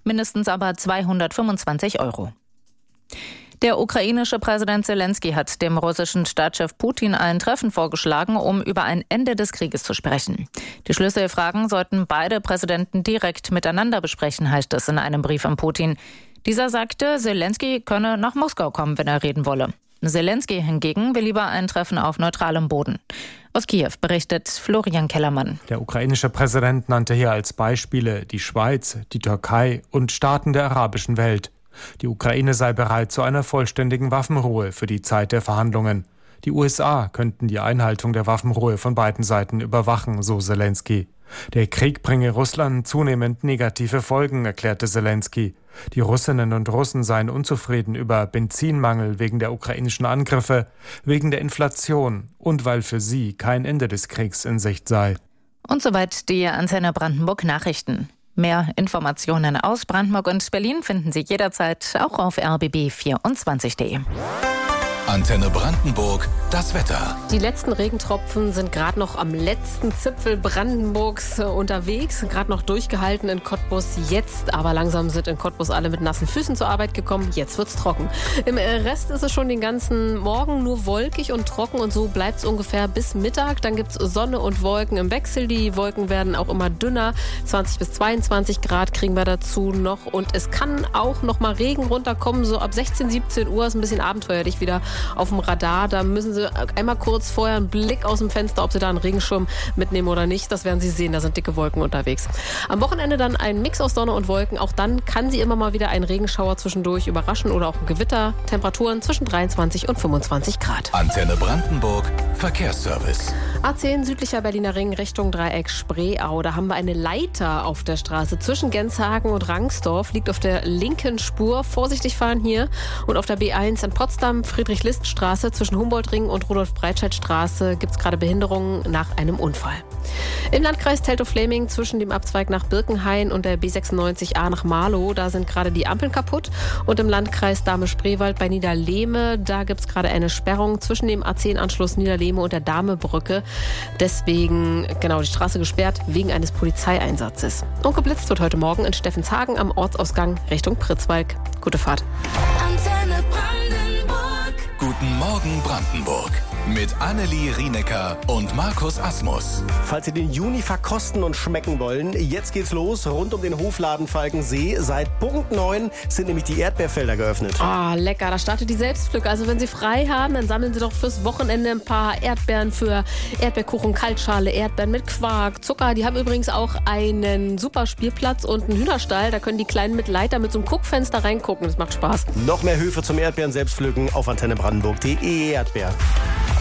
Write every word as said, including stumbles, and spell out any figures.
mindestens aber zweihundertfünfundzwanzig Euro. Der ukrainische Präsident Selenskyj hat dem russischen Staatschef Putin ein Treffen vorgeschlagen, um über ein Ende des Krieges zu sprechen. Die Schlüsselfragen sollten beide Präsidenten direkt miteinander besprechen, heißt es in einem Brief an Putin. Dieser sagte, Selenskyj könne nach Moskau kommen, wenn er reden wolle. Selenskyj hingegen will lieber ein Treffen auf neutralem Boden. Aus Kiew berichtet Florian Kellermann. Der ukrainische Präsident nannte hier als Beispiele die Schweiz, die Türkei und Staaten der arabischen Welt. Die Ukraine sei bereit zu einer vollständigen Waffenruhe für die Zeit der Verhandlungen. Die U S A könnten die Einhaltung der Waffenruhe von beiden Seiten überwachen, so Selenskyj. Der Krieg bringe Russland zunehmend negative Folgen, erklärte Selenskyj. Die Russinnen und Russen seien unzufrieden über Benzinmangel wegen der ukrainischen Angriffe, wegen der Inflation und weil für sie kein Ende des Kriegs in Sicht sei. Und soweit die Antenne Brandenburg Nachrichten. Mehr Informationen aus Brandenburg und Berlin finden Sie jederzeit auch auf r b b vierundzwanzig punkt d e. Antenne Brandenburg, das Wetter. Die letzten Regentropfen sind gerade noch am letzten Zipfel Brandenburgs unterwegs, gerade noch durchgehalten in Cottbus. Jetzt aber langsam sind in Cottbus alle mit nassen Füßen zur Arbeit gekommen. Jetzt wird's trocken. Im Rest ist es schon den ganzen Morgen nur wolkig und trocken und so bleibt es ungefähr bis Mittag. Dann gibt's Sonne und Wolken im Wechsel. Die Wolken werden auch immer dünner. zwanzig bis zweiundzwanzig Grad kriegen wir dazu noch und es kann auch noch mal Regen runterkommen. So ab sechzehn, siebzehn Uhr ist ein bisschen abenteuerlich wieder auf dem Radar. Da müssen Sie einmal kurz vorher einen Blick aus dem Fenster, ob Sie da einen Regenschirm mitnehmen oder nicht. Das werden Sie sehen, da sind dicke Wolken unterwegs. Am Wochenende dann ein Mix aus Sonne und Wolken. Auch dann kann Sie immer mal wieder ein Regenschauer zwischendurch überraschen oder auch ein Gewitter. Temperaturen zwischen dreiundzwanzig und fünfundzwanzig Grad. Antenne Brandenburg, Verkehrsservice. A zehn südlicher Berliner Ring Richtung Dreieck Spreeau. Da haben wir eine Leiter auf der Straße zwischen Genshagen und Rangsdorf. Liegt auf der linken Spur. Vorsichtig fahren hier. Und auf der B eins in Potsdam, Friedrich-List-Straße zwischen Humboldt-Ring und Rudolf-Breitscheid-Straße gibt es gerade Behinderungen nach einem Unfall. Im Landkreis Teltow-Fläming zwischen dem Abzweig nach Birkenhain und der B sechsundneunzig A nach Marlow, da sind gerade die Ampeln kaputt. Und im Landkreis Dahme-Spreewald bei Niederlehme, da gibt es gerade eine Sperrung zwischen dem A zehn Anschluss Niederlehme und der Dahme-Brücke. Deswegen genau die Straße gesperrt wegen eines Polizeieinsatzes. Und geblitzt wird heute Morgen in Steffenshagen am Ortsausgang Richtung Pritzwalk. Gute Fahrt. Antenne Brandenburg. Guten Morgen Brandenburg. Mit Annelie Rienecker und Markus Asmus. Falls Sie den Juni verkosten und schmecken wollen, jetzt geht's los rund um den Hofladen Falkensee. Seit Punkt neun sind nämlich die Erdbeerfelder geöffnet. Ah, oh, lecker. Da startet die Selbstpflücke. Also wenn Sie frei haben, dann sammeln Sie doch fürs Wochenende ein paar Erdbeeren für Erdbeerkuchen, Kaltschale, Erdbeeren mit Quark, Zucker. Die haben übrigens auch einen super Spielplatz und einen Hühnerstall. Da können die Kleinen mit Leiter mit so einem Guckfenster reingucken. Das macht Spaß. Noch mehr Höfe zum Erdbeeren selbstpflücken auf antenne brandenburg punkt de. Erdbeer.